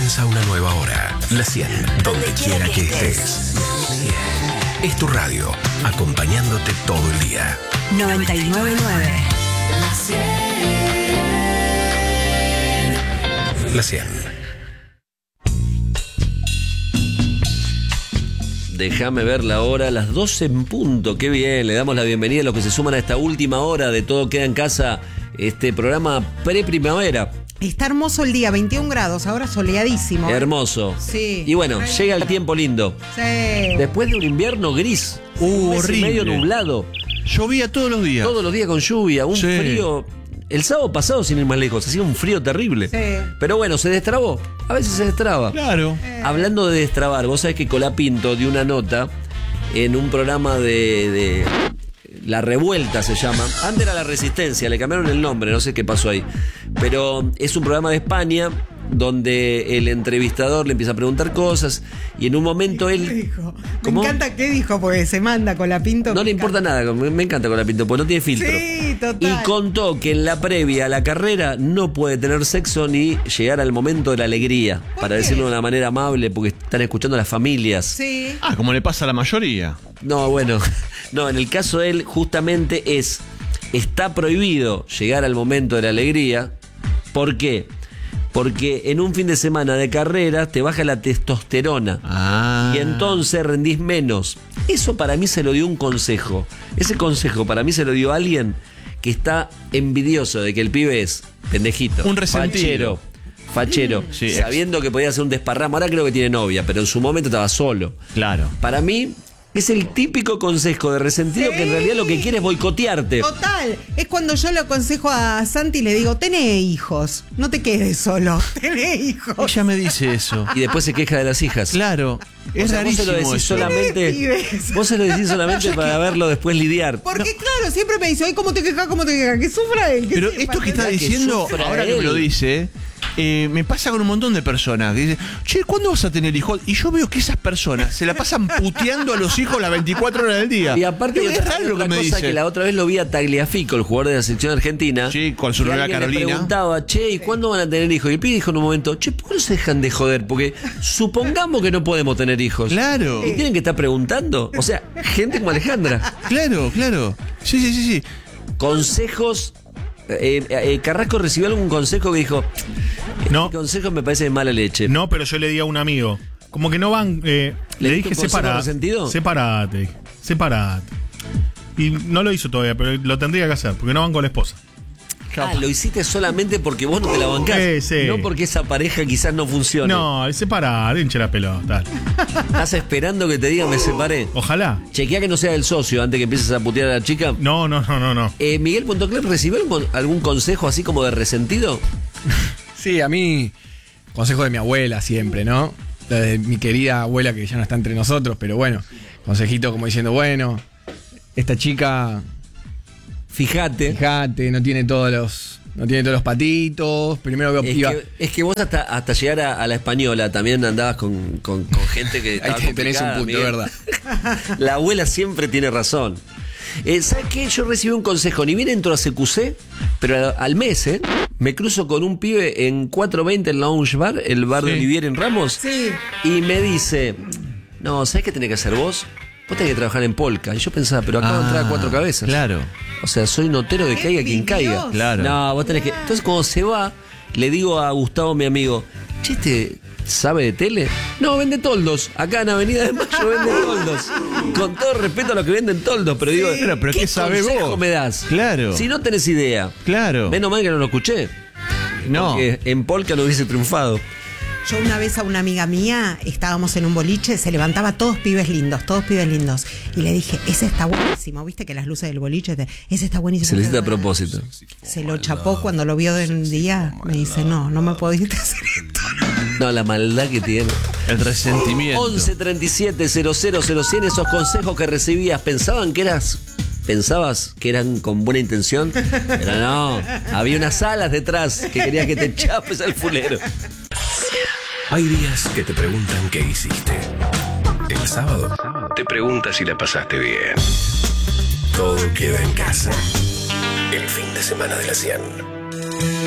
Comienza una nueva hora. La 100, donde quiera que estés. Es tu radio, acompañándote todo el día. 99.9. La 100. Déjame ver la hora, las 12 en punto. Qué bien, le damos la bienvenida a los que se suman a esta última hora de Todo Queda en Casa, este programa pre-primavera. Está hermoso el día, 21 grados, ahora soleadísimo. Hermoso. Sí. Y bueno, llega el tiempo lindo. Sí. Después de un invierno gris, un mes y horrible. medio nublado, Llovía todos los días. todos los días con lluvia, un Sí. frío. El sábado pasado, sin ir más lejos, hacía un frío terrible. Sí. Pero bueno, se destrabó. A veces se destraba. Claro. Hablando de destrabar, vos sabés que Colapinto dio una nota en un programa de La Revuelta se llama. Antes era La Resistencia, le cambiaron el nombre, no sé qué pasó ahí. Pero es un programa de España donde el entrevistador le empieza a preguntar cosas y en un momento ¿Qué él... dijo? ¿Cómo? Me encanta qué dijo, porque se manda con la pinto. No le importa nada, me encanta Colapinto, porque no tiene filtro. Sí, total. Y contó que en la previa a la carrera no puede tener sexo ni llegar al momento de la alegría, para qué? decirlo de una manera amable, porque están escuchando a las familias. Sí. Ah, como le pasa a la mayoría. No, bueno, no, en el caso de él justamente está prohibido llegar al momento de la alegría. ¿Por qué? Porque en un fin de semana de carrera te baja la testosterona. Ah. Y entonces rendís menos. Eso para mí se lo dio un consejo. Ese consejo para mí se lo dio alguien que está envidioso de que el pibe es pendejito, Un resentido. fachero, Sí, sabiendo que podía hacer un desparramo. Ahora creo que tiene novia, pero en su momento estaba solo. Claro. Para mí es el típico consejo de resentido, Sí. que en realidad lo que quiere es boicotearte. Total, es cuando yo le aconsejo a Santi y le digo, tené hijos, no te quedes solo, tené hijos. Ella me dice eso. Y después se queja de las hijas. Claro. O Es sea, vos se lo rarísimo decís eso. solamente. Pibes. Vos se lo decís solamente para verlo después lidiar. Porque claro, siempre me dice, ay, ¿cómo te quejas? Que sufra él. Pero sepa, esto que está que diciendo, sufra ahora que me lo él. dice, me pasa con un montón de personas que dicen, che, ¿cuándo vas a tener hijos? Y yo veo que esas personas se la pasan puteando a los hijos las 24 horas del día. Y aparte es otra, raro lo otra que me cosa dice. que la otra vez lo vi a Tagliafico, el jugador de la selección argentina. Sí, con su y novia alguien le Carolina. preguntaba, che, ¿y cuándo van a tener hijos? Y el pibe dijo en un momento, che, ¿por qué no se dejan de joder? Porque supongamos que no podemos tener hijos. Claro. ¿Y tienen que estar preguntando? O sea, gente como Alejandra. Claro, claro. Sí. Consejos. Carrasco recibió algún consejo que dijo, No. este consejo me parece de mala leche. No, pero yo le di a un amigo. Como que no van. Le diste dije un consejo separate. resentido? Separate. Separate. Y no lo hizo todavía, pero lo tendría que hacer, porque no van con la esposa. Ah, lo hiciste solamente porque vos no te la bancás. Sí. No porque esa pareja quizás no funcione. No, separate, hinche la pelota. Dale. Estás esperando que te diga me separé. Ojalá. Chequea que no sea el socio antes que empieces a putear a la chica. No. Miguel Puntocler, ¿recibió algún consejo así como de resentido? Sí, a mí, consejo de mi abuela siempre, ¿no? De mi querida abuela que ya no está entre nosotros, pero bueno, consejito como diciendo, bueno, esta chica, Fíjate. fíjate, no tiene todos los patitos, primero veo iba. Es que vos hasta llegar a la española también andabas con gente que estaba Ahí tenés un complicada, punto, Miguel. ¿verdad? La abuela siempre tiene razón. ¿Sabes qué? Yo recibí un consejo, ni bien entro a CQC, pero al mes, me cruzo con un pibe en 420 en Lounge Bar, el bar de Sí. Olivier en Ramos, Sí. y me dice, no, ¿sabes qué tenés que hacer vos? Vos tenés que trabajar en Polka. Y yo pensaba, pero acabo de entrar a 4 cabezas. Claro. O sea, soy notero de caiga quien caiga. Dios. Claro. No, vos tenés que... Entonces cuando se va, le digo a Gustavo, mi amigo, che, ¿este sabe de tele? No, vende toldos. Acá en Avenida de Mayo vende toldos. Con todo respeto a los que venden toldos, pero digo, pero ¿qué sabe consejo vos? me das? Claro. Si no tenés idea. Claro. Menos mal que no lo escuché. No. Porque en Polka no hubiese triunfado. Yo una vez a una amiga mía, estábamos en un boliche, se levantaba todos pibes lindos. Y le dije, ese está buenísimo, viste que las luces del boliche, ese está buenísimo. Se le hiciste a propósito. Se lo chapó cuando lo vio de un día, me dice, no me podiste hacer esto. No, la maldad que tiene. El resentimiento. 11 37 000 100, esos consejos que recibías, ¿pensabas que eran con buena intención? Pero no, había unas alas detrás que querían que te chapes al fulero. Hay días que te preguntan qué hiciste. El sábado te preguntas si la pasaste bien. Todo queda en casa. El fin de semana de la 100.